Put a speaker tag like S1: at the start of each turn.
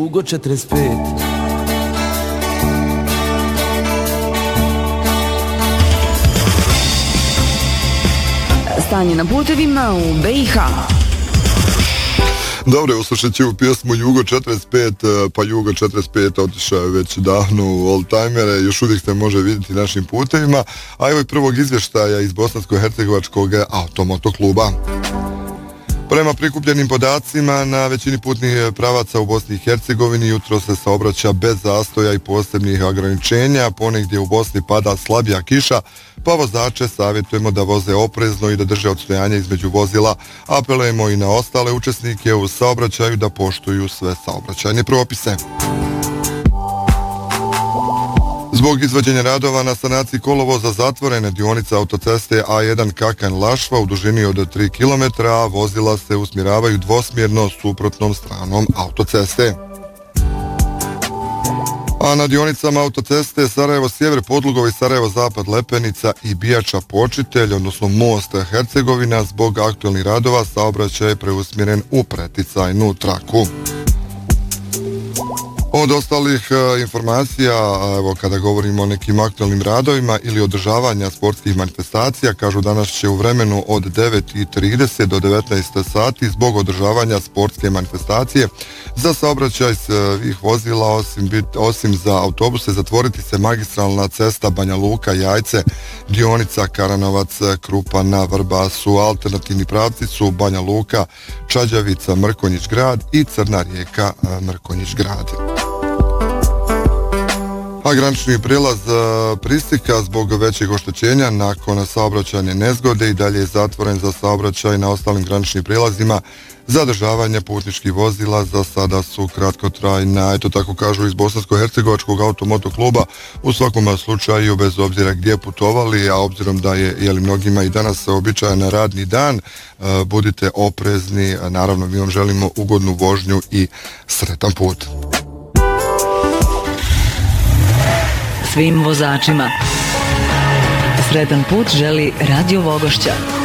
S1: Jugo 45.
S2: Stanje na putevima u BiH.
S3: Dobro, uslušat ću pjesmu Jugo 45, pa Jugo 45 otišao je već davno u oldtimere, još uvijek se može vidjeti našim putevima, a evo i prvog izvještaja iz Bosansko-hercegovačkog automotokluba. Prema prikupljenim podacima, na većini putnih pravaca u Bosni i Hercegovini jutro se saobraća bez zastoja i posebnih ograničenja, ponegdje u Bosni pada slabija kiša, pa vozače savjetujemo da voze oprezno i da drže odstojanje između vozila. Apelujemo i na ostale učesnike u saobraćaju da poštuju sve saobraćajne propise. Zbog izvođenja radova na sanaciji kolovoza zatvorene dionice autoceste A1 Kakan-Lašva u dužini od 3 km, a vozila se usmjeravaju dvosmjerno suprotnom stranom autoceste. A na dionicama autoceste Sarajevo-Sjever Podlugovo i Sarajevo-Zapad Lepenica i Bijača-Počitelj, odnosno most Hercegovina, zbog aktualnih radova saobraćaj je preusmjeren u preticajnu traku. Od ostalih informacija, evo kada govorimo o nekim aktualnim radovima ili održavanja sportskih manifestacija, kažu danas će u vremenu od 9:30 do 19 sati zbog održavanja sportske manifestacije za saobraćaj svih vozila osim za autobuse zatvoriti se magistralna cesta Banja Luka-Jajce, dionica Karanovac-Krupana, Vrbasu, alternativni pravci su Banja Luka, Čađavica, Mrkonjić grad i Crna Rijeka, Mrkonjić grad. A granični prijelaz Pristika zbog većeg oštećenja nakon saobraćajne nezgode i dalje je zatvoren za saobraćaj na ostalim graničnim prijelazima. Zadržavanje putničkih vozila za sada su kratkotrajna, eto tako kažu iz Bosansko-hercegovačkog automotokluba. U svakom slučaju, bez obzira gdje putovali, a obzirom da je mnogima i danas običajan radni dan, budite oprezni, naravno mi vam želimo ugodnu vožnju i sretan put.
S4: Svim vozačima sretan put želi Radio Vogošća.